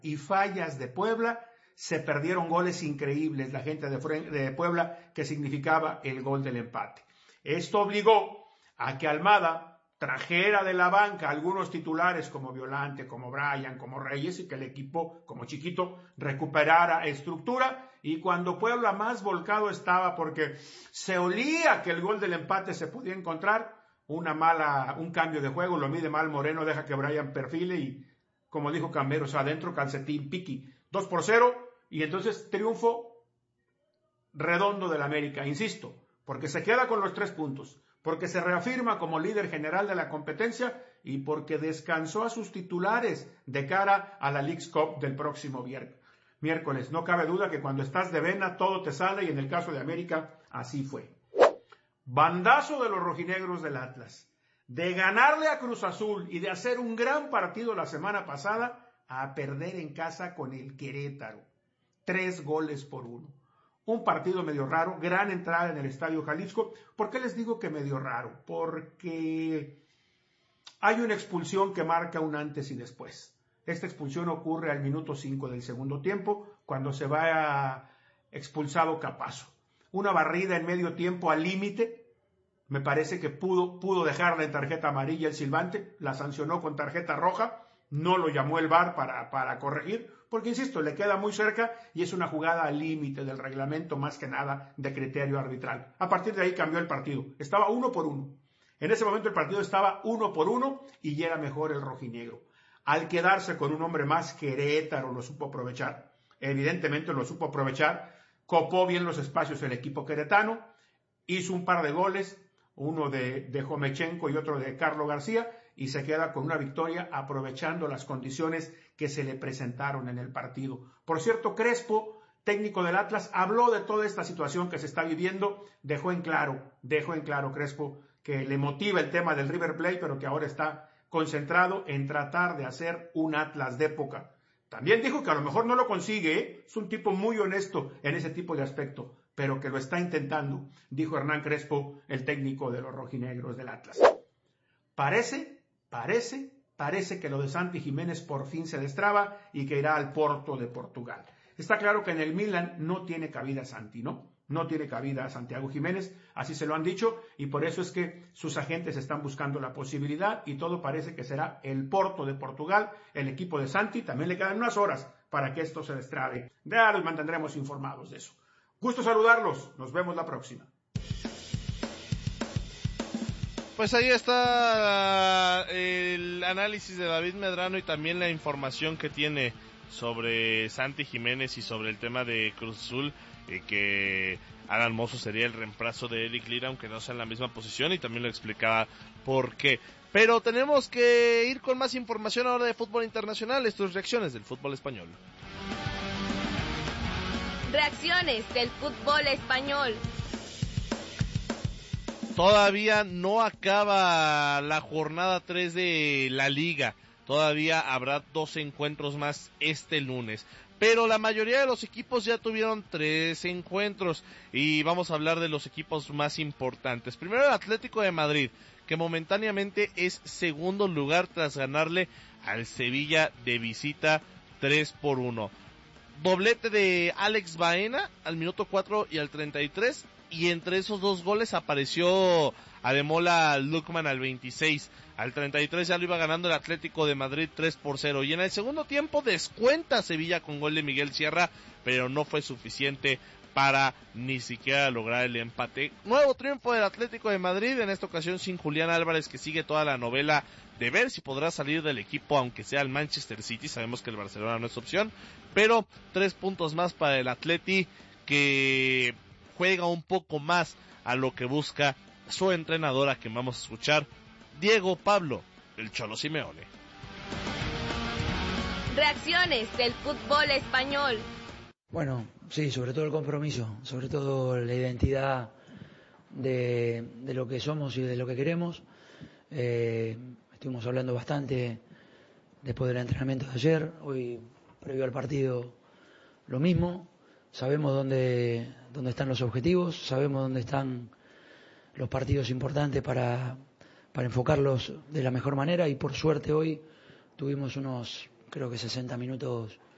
y fallas de Puebla, se perdieron goles increíbles la gente de Puebla, que significaba el gol del empate. Esto obligó a que Almada trajera de la banca algunos titulares como Violante, como Bryan, como Reyes, y que el equipo, como chiquito, recuperara estructura. Y cuando Puebla más volcado estaba, porque se olía que el gol del empate se podía encontrar, un cambio de juego, lo mide mal Moreno, deja que Bryan perfile y, como dijo Camberos, adentro calcetín piqui, 2-0, y entonces triunfo redondo del América, insisto, porque se queda con los 3 puntos, porque se reafirma como líder general de la competencia y porque descansó a sus titulares de cara a la Leagues Cup del próximo miércoles. No cabe duda que cuando estás de vena todo te sale, y en el caso de América así fue. Bandazo de los rojinegros del Atlas, de ganarle a Cruz Azul y de hacer un gran partido la semana pasada, a perder en casa con el Querétaro, 3-1. Un partido medio raro, gran entrada en el Estadio Jalisco. ¿Por qué les digo que medio raro? Porque hay una expulsión que marca un antes y después. Esta expulsión ocurre al minuto 5 del segundo tiempo, cuando se va expulsado Capazo. Una barrida en medio tiempo al límite, me parece que pudo dejarla en tarjeta amarilla el silbante, la sancionó con tarjeta roja, no lo llamó el VAR para corregir, porque insisto, le queda muy cerca y es una jugada al límite del reglamento, más que nada de criterio arbitral. A partir de ahí cambió el partido, estaba 1-1. En ese momento el partido estaba 1-1 y ya era mejor el rojinegro. Al quedarse con un hombre más, Querétaro lo supo aprovechar, evidentemente lo supo aprovechar, copó bien los espacios el equipo queretano, hizo un par de goles, uno de Jomechenko y otro de Carlos García, y se queda con una victoria aprovechando las condiciones que se le presentaron en el partido. Por cierto, Crespo, técnico del Atlas, habló de toda esta situación que se está viviendo, dejó en claro Crespo que le motiva el tema del River Plate, pero que ahora está concentrado en tratar de hacer un Atlas de época. También dijo que a lo mejor no lo consigue, es un tipo muy honesto en ese tipo de aspecto, pero que lo está intentando, dijo Hernán Crespo, el técnico de los rojinegros del Atlas. Parece que lo de Santi Jiménez por fin se destraba y que irá al Porto de Portugal. Está claro que en el Milan no tiene cabida Santi, ¿no? No tiene cabida Santiago Jiménez, así se lo han dicho, y por eso es que sus agentes están buscando la posibilidad, y todo parece que será el Porto de Portugal, el equipo de Santi. También le quedan unas horas para que esto se destrabe. Ya los mantendremos informados de eso. Gusto saludarlos, nos vemos la próxima. Pues ahí está el análisis de David Medrano y también la información que tiene sobre Santi Jiménez y sobre el tema de Cruz Azul, que Alan Mozo sería el reemplazo de Eric Lira, aunque no sea en la misma posición, y también lo explicaba por qué. Pero tenemos que ir con más información ahora de fútbol internacional, tus reacciones del fútbol español. Reacciones del fútbol español. Todavía no acaba la jornada 3 de la liga. Todavía habrá 2 encuentros más este lunes. Pero la mayoría de los equipos ya tuvieron 3 encuentros. Y vamos a hablar de los equipos más importantes. Primero el Atlético de Madrid, que momentáneamente es segundo lugar tras ganarle al Sevilla de visita 3-1. Doblete de Alex Baena al minuto 4 y al 33. Y entre esos 2 goles apareció Ademola Lookman al 26. Al 33 ya lo iba ganando el Atlético de Madrid 3-0. Y en el segundo tiempo descuenta Sevilla con gol de Miguel Sierra, pero no fue suficiente para ni siquiera lograr el empate. Nuevo triunfo del Atlético de Madrid, en esta ocasión sin Julián Álvarez, que sigue toda la novela de ver si podrá salir del equipo, aunque sea el Manchester City. Sabemos que el Barcelona no es opción, pero 3 puntos más para el Atleti, que juega un poco más a lo que busca su entrenadora, que vamos a escuchar, Diego Pablo, el Cholo Simeone. Reacciones del fútbol español. Bueno, sí, sobre todo el compromiso, sobre todo la identidad de lo que somos y de lo que queremos. Estuvimos hablando bastante después del entrenamiento de ayer, hoy previo al partido lo mismo. Sabemos dónde están los objetivos, sabemos dónde están los partidos importantes para enfocarlos de la mejor manera, y por suerte hoy tuvimos unos, creo que 60 minutos